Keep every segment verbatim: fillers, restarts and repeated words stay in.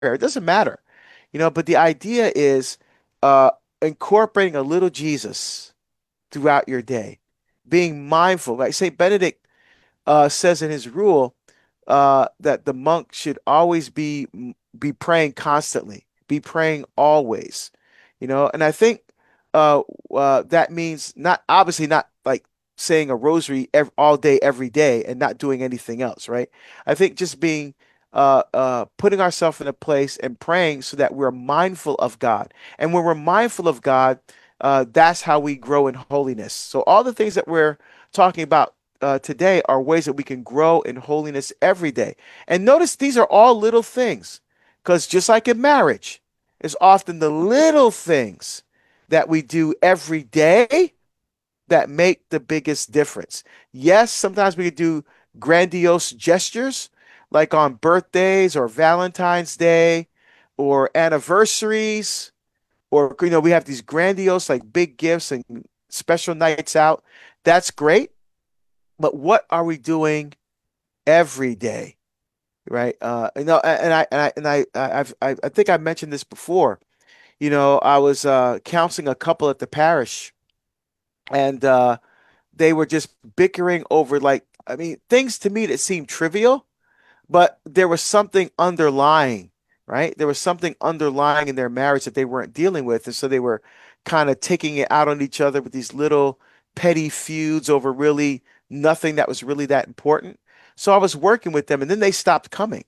It doesn't matter, you know, but the idea is uh, incorporating a little Jesus throughout your day, being mindful. Like Saint Benedict uh, says in his rule uh, that the monk should always be be praying constantly, be praying always, you know. And I think uh, uh, that means not obviously not like saying a rosary ev all day every day and not doing anything else, right? I think just being uh, uh, putting ourselves in a place and praying so that we're mindful of God. And when we're mindful of God, uh, that's how we grow in holiness. So all the things that we're talking about uh, today are ways that we can grow in holiness every day. And notice these are all little things, because just like in marriage, it's often the little things that we do every day that make the biggest difference. Yes, sometimes we could do grandiose gestures, like on birthdays or Valentine's Day or anniversaries, or you know, we have these grandiose, like big gifts and special nights out. That's great. But what are we doing every day, right? Uh, you know, and I and I and I I've, I I think I mentioned this before. You know, I was uh, counseling a couple at the parish, and uh, they were just bickering over like I mean things to me that seemed trivial, but there was something underlying, right? There was something underlying in their marriage that they weren't dealing with, and so they were kind of taking it out on each other with these little petty feuds over really nothing that was really that important. So I was working with them, and then they stopped coming.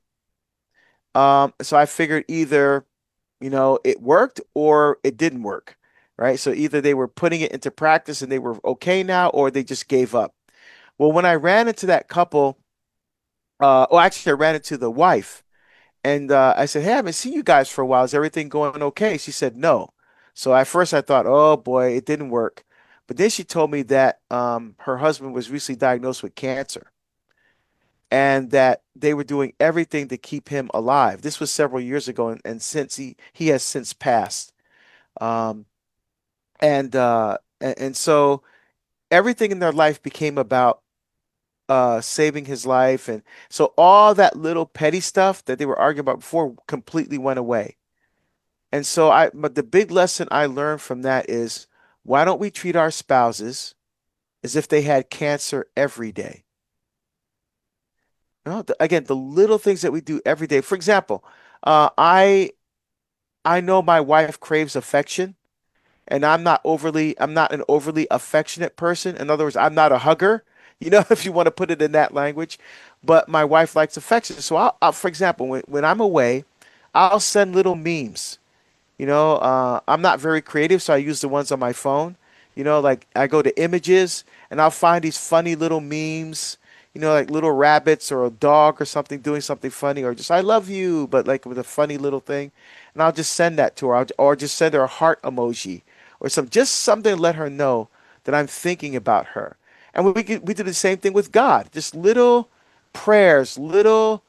Um, so I figured either, you know, it worked or it didn't work, right? So either they were putting it into practice and they were okay now, or they just gave up. Well, when I ran into that couple, uh, well, actually, I ran into the wife. And uh, I said, "Hey, I haven't seen you guys for a while. Is everything going okay?" She said, "No." So at first I thought, "Oh boy, it didn't work." But then she told me that um, her husband was recently diagnosed with cancer and that they were doing everything to keep him alive. This was several years ago, and, and since he he has since passed. Um, and uh, and, and so everything in their life became about uh, saving his life, and so all that little petty stuff that they were arguing about before completely went away. And so I, but the big lesson I learned from that is why don't we treat our spouses as if they had cancer every day? No, the, again, the little things that we do every day. For example, uh, I I know my wife craves affection, and I'm not overly I'm not an overly affectionate person. In other words, I'm not a hugger. You know, if you want to put it in that language, but my wife likes affection. So, I'll, I'll, for example, when when I'm away, I'll send little memes. You know, uh, I'm not very creative, so I use the ones on my phone. You know, like I go to images and I'll find these funny little memes, you know, like little rabbits or a dog or something doing something funny, or just I love you, but like with a funny little thing. And I'll just send that to her, I'll, or just send her a heart emoji or some just something to let her know that I'm thinking about her. And we we we do the same thing with God, just little prayers, little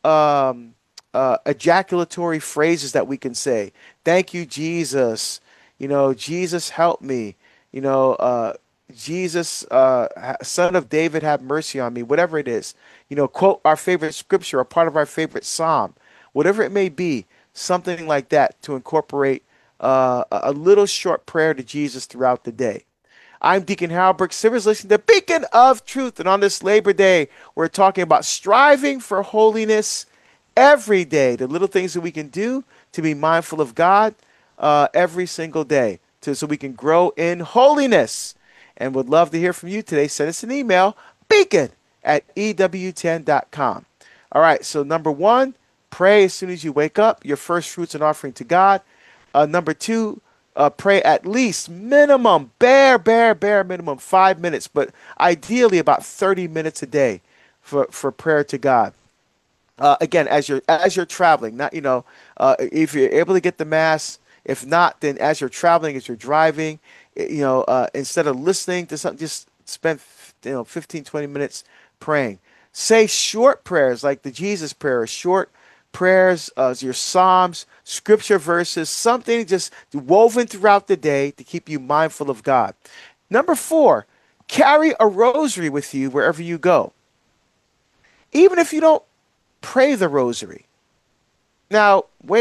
um, uh, ejaculatory phrases that we can say. Thank you, Jesus. You know, Jesus, help me. You know, uh, Jesus, uh, Son of David, have mercy on me. Whatever it is, you know, quote our favorite scripture or part of our favorite psalm, whatever it may be, something like that to incorporate uh, a a little short prayer to Jesus throughout the day. I'm Deacon Harold Burke Sivers, listening to Beacon of Truth. And on this Labor Day, we're talking about striving for holiness every day, the little things that we can do to be mindful of God uh, every single day, to, so we can grow in holiness. And would love to hear from you today. Send us an email, beacon at e w ten dot com. All right, so number one, pray as soon as you wake up, your first fruits and offering to God. Uh, number two, uh, pray at least minimum, bare, bare, bare minimum five minutes, but ideally about thirty minutes a day for, for prayer to God. Uh, again, as you're as you're traveling, not you know, uh, if you're able to get the mass, if not, then as you're traveling, as you're driving, eh, you know, uh, instead of listening to something, just spend you know fifteen twenty minutes praying. Say short prayers like the Jesus prayer, short prayers, uh, your psalms, scripture verses, something just woven throughout the day to keep you mindful of God. Number four, carry a rosary with you wherever you go, even if you don't pray the rosary. Now, wait.